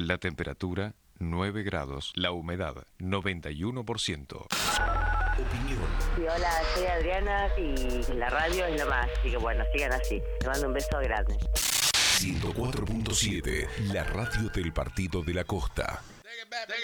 La temperatura 9 grados. La humedad 91%. Opinión. Sí, hola, soy Adriana y la radio es lo más, así que bueno, sigan así. Te mando un beso grande. 104.7, la radio del Partido de la Costa.